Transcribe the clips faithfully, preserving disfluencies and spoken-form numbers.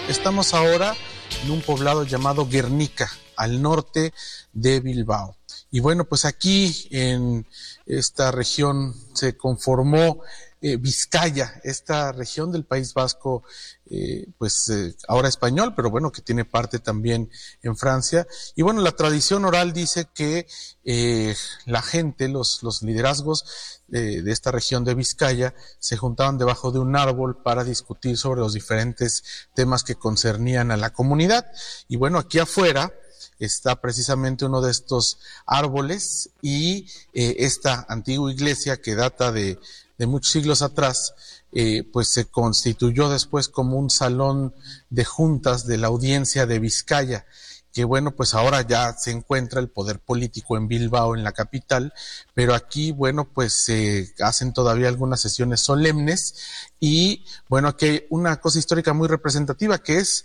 Estamos ahora en un poblado llamado Guernica, al norte de Bilbao. Y bueno, pues aquí en esta región se conformó eh, Vizcaya, esta región del País Vasco, eh, pues eh, ahora español, pero bueno, que tiene parte también en Francia. Y bueno, la tradición oral dice que eh, la gente, los, los liderazgos de, de esta región de Vizcaya, se juntaban debajo de un árbol para discutir sobre los diferentes temas que concernían a la comunidad. Y bueno, aquí afuera está precisamente uno de estos árboles y eh, esta antigua iglesia que data de, de muchos siglos atrás, eh, pues se constituyó después como un salón de juntas de la audiencia de Vizcaya, que bueno, pues ahora ya se encuentra el poder político en Bilbao, en la capital, pero aquí, bueno, pues se eh, hacen todavía algunas sesiones solemnes y, bueno, aquí hay una cosa histórica muy representativa que es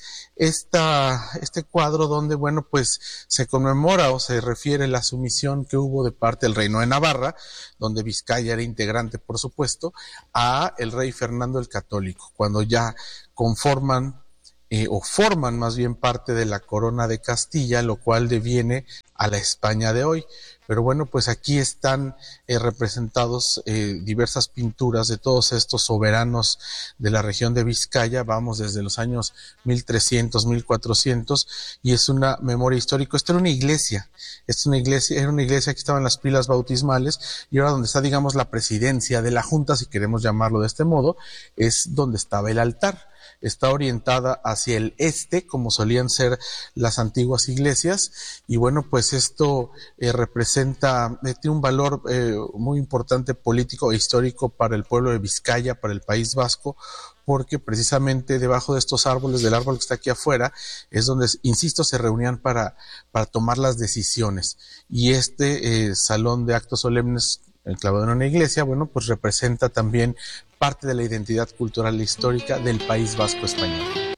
esta, este cuadro donde, bueno, pues se conmemora o se refiere la sumisión que hubo de parte del Reino de Navarra, donde Vizcaya era integrante, por supuesto, a el rey Fernando el Católico, cuando ya conforman Eh, o forman más bien parte de la corona de Castilla, lo cual deviene a la España de hoy. Pero bueno, pues aquí están eh, representados eh, diversas pinturas de todos estos soberanos de la región de Vizcaya, vamos desde los años mil trescientos, mil cuatrocientos, y es una memoria histórica. Esta era una iglesia, esta es una iglesia, era una iglesia que estaba en las pilas bautismales, y ahora donde está, digamos, la presidencia de la Junta, si queremos llamarlo de este modo, es donde estaba el altar. Está orientada hacia el este, como solían ser las antiguas iglesias, y bueno, pues esto eh, representa, eh, tiene un valor eh, muy importante político e histórico para el pueblo de Vizcaya, para el País Vasco, porque precisamente debajo de estos árboles, del árbol que está aquí afuera, es donde, insisto, se reunían para, para tomar las decisiones. Y este eh, salón de actos solemnes, enclavado en una iglesia, bueno, pues representa también parte de la identidad cultural e histórica del País Vasco español.